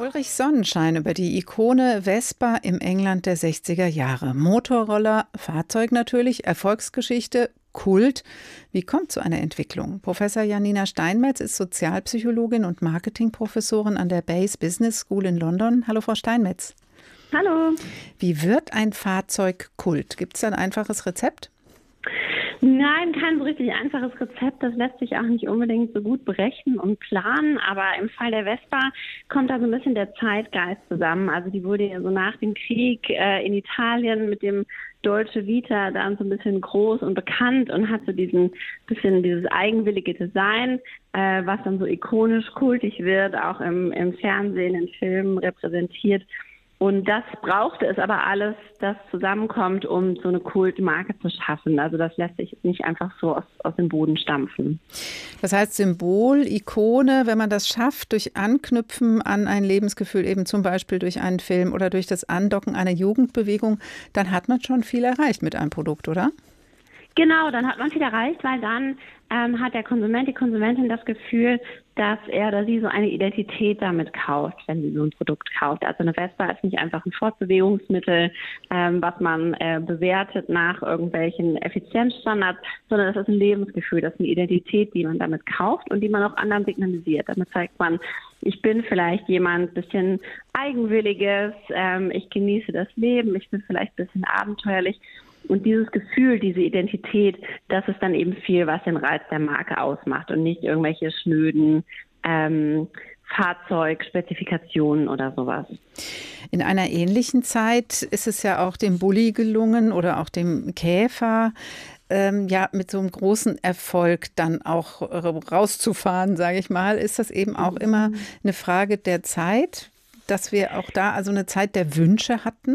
Ulrich Sonnenschein über die Ikone Vespa im England der 60er Jahre. Motorroller, Fahrzeug natürlich, Erfolgsgeschichte, Kult. Wie kommt so eine Entwicklung? Professor Janina Steinmetz ist Sozialpsychologin und Marketingprofessorin an der Bayes Business School in London. Hallo, Frau Steinmetz. Hallo. Wie wird ein Fahrzeug Kult? Gibt es da ein einfaches Rezept? Nein, kein so richtig einfaches Rezept. Das lässt sich auch nicht unbedingt so gut berechnen und planen. Aber im Fall der Vespa kommt da so ein bisschen der Zeitgeist zusammen. Also die wurde ja so nach dem Krieg in Italien mit dem Dolce Vita dann so ein bisschen groß und bekannt und hat so dieses eigenwillige Design, was dann so ikonisch kultig wird, auch im Fernsehen, in Filmen repräsentiert. Und das brauchte es aber alles, das zusammenkommt, um so eine Kultmarke zu schaffen. Also das lässt sich nicht einfach so aus dem Boden stampfen. Das heißt Symbol, Ikone, wenn man das schafft, durch Anknüpfen an ein Lebensgefühl, eben zum Beispiel durch einen Film oder durch das Andocken einer Jugendbewegung, dann hat man schon viel erreicht mit einem Produkt, oder? Genau, dann hat man viel erreicht, weil dann hat der Konsument, die Konsumentin das Gefühl, dass er oder sie so eine Identität damit kauft, wenn sie so ein Produkt kauft. Also eine Vespa ist nicht einfach ein Fortbewegungsmittel, was man bewertet nach irgendwelchen Effizienzstandards, sondern das ist ein Lebensgefühl, das ist eine Identität, die man damit kauft und die man auch anderen signalisiert. Damit zeigt man, ich bin vielleicht jemand bisschen Eigenwilliges, ich genieße das Leben, ich bin vielleicht ein bisschen abenteuerlich. Und dieses Gefühl, diese Identität, das ist dann eben viel, was den Reiz der Marke ausmacht und nicht irgendwelche schnöden Fahrzeugspezifikationen oder sowas. In einer ähnlichen Zeit ist es ja auch dem Bulli gelungen oder auch dem Käfer, mit so einem großen Erfolg dann auch rauszufahren, sage ich mal. Ist das eben auch immer eine Frage der Zeit, dass wir auch da also eine Zeit der Wünsche hatten?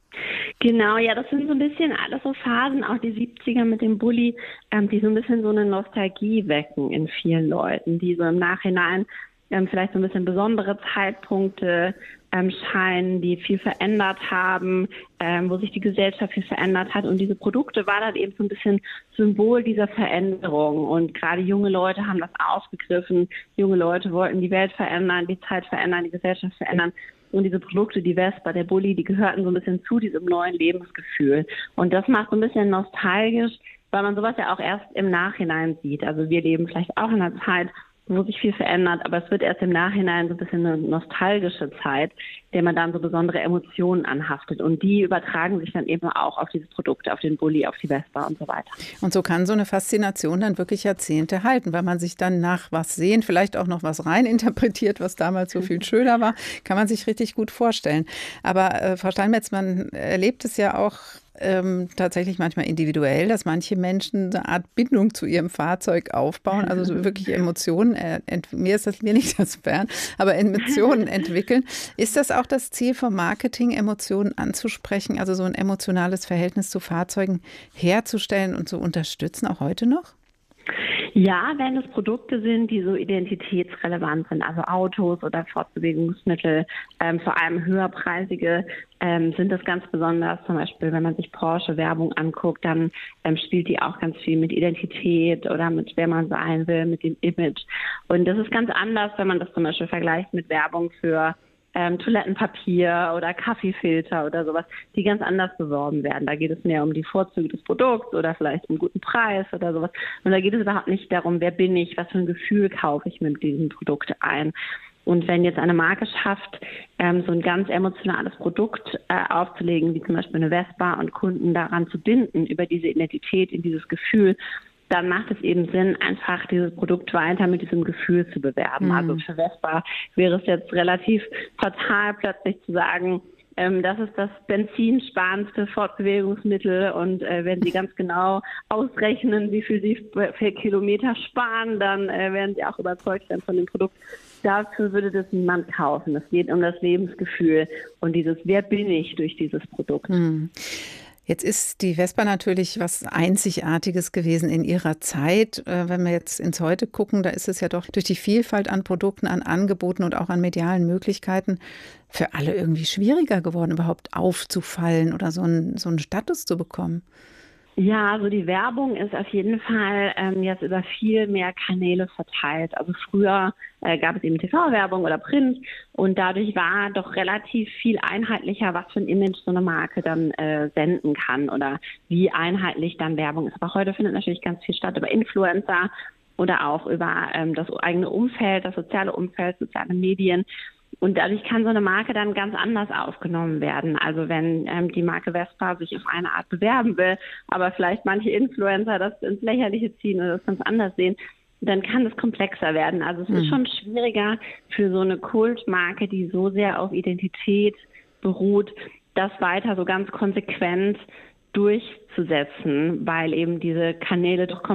Genau, ja, das sind so ein bisschen alles so Phasen, auch die 70er mit dem Bulli, die so ein bisschen so eine Nostalgie wecken in vielen Leuten, die so im Nachhinein vielleicht so ein bisschen besondere Zeitpunkte scheinen, die viel verändert haben, wo sich die Gesellschaft viel verändert hat. Und diese Produkte waren dann eben so ein bisschen Symbol dieser Veränderung. Und gerade junge Leute haben das aufgegriffen. Junge Leute wollten die Welt verändern, die Zeit verändern, die Gesellschaft verändern. Und diese Produkte, die Vespa, der Bulli, die gehörten so ein bisschen zu diesem neuen Lebensgefühl. Und das macht so ein bisschen nostalgisch, weil man sowas ja auch erst im Nachhinein sieht. Also wir leben vielleicht auch in einer Zeit, wo sich viel verändert, aber es wird erst im Nachhinein so ein bisschen eine nostalgische Zeit, der man dann so besondere Emotionen anhaftet. Und die übertragen sich dann eben auch auf diese Produkte, auf den Bulli, auf die Vespa und so weiter. Und so kann so eine Faszination dann wirklich Jahrzehnte halten, weil man sich dann nach was sehen, vielleicht auch noch was reininterpretiert, was damals so viel schöner war, kann man sich richtig gut vorstellen. Aber Frau Steinmetz, man erlebt es ja auch tatsächlich manchmal individuell, dass manche Menschen eine Art Bindung zu ihrem Fahrzeug aufbauen, also so wirklich Emotionen, mir nicht das fern, aber Emotionen entwickeln. Ist das auch das Ziel vom Marketing, Emotionen anzusprechen, also so ein emotionales Verhältnis zu Fahrzeugen herzustellen und zu unterstützen, auch heute noch? Ja, wenn es Produkte sind, die so identitätsrelevant sind, also Autos oder Fortbewegungsmittel, vor allem höherpreisige, sind das ganz besonders. Zum Beispiel, wenn man sich Porsche-Werbung anguckt, dann spielt die auch ganz viel mit Identität oder mit wer man sein will, mit dem Image. Und das ist ganz anders, wenn man das zum Beispiel vergleicht mit Werbung für Toilettenpapier oder Kaffeefilter oder sowas, die ganz anders beworben werden. Da geht es mehr um die Vorzüge des Produkts oder vielleicht um guten Preis oder sowas. Und da geht es überhaupt nicht darum, wer bin ich, was für ein Gefühl kaufe ich mit diesem Produkt ein. Und wenn jetzt eine Marke schafft, so ein ganz emotionales Produkt aufzulegen, wie zum Beispiel eine Vespa und Kunden daran zu binden, über diese Identität, in dieses Gefühl, dann macht es eben Sinn, einfach dieses Produkt weiter mit diesem Gefühl zu bewerben. Also für Vespa wäre es jetzt relativ fatal, plötzlich zu sagen, das ist das benzinsparendste Fortbewegungsmittel und wenn Sie ganz genau ausrechnen, wie viel Sie für Kilometer sparen, dann werden Sie auch überzeugt sein von dem Produkt. Dafür würde das niemand kaufen. Es geht um das Lebensgefühl und dieses Wer bin ich durch dieses Produkt. Jetzt ist die Vespa natürlich was Einzigartiges gewesen in ihrer Zeit. Wenn wir jetzt ins Heute gucken, da ist es ja doch durch die Vielfalt an Produkten, an Angeboten und auch an medialen Möglichkeiten für alle irgendwie schwieriger geworden, überhaupt aufzufallen oder so einen Status zu bekommen. Ja, also die Werbung ist auf jeden Fall jetzt über viel mehr Kanäle verteilt. Also früher gab es eben TV-Werbung oder Print und dadurch war doch relativ viel einheitlicher, was für ein Image so eine Marke dann senden kann oder wie einheitlich dann Werbung ist. Aber heute findet natürlich ganz viel statt über Influencer oder auch über das eigene Umfeld, das soziale Umfeld, soziale Medien. Und dadurch kann so eine Marke dann ganz anders aufgenommen werden. Also wenn die Marke Vespa sich auf eine Art bewerben will, aber vielleicht manche Influencer das ins Lächerliche ziehen oder das ganz anders sehen, dann kann es komplexer werden. Also es ist schon schwieriger für so eine Kultmarke, die so sehr auf Identität beruht, das weiter so ganz konsequent durchzusetzen, weil eben diese Kanäle doch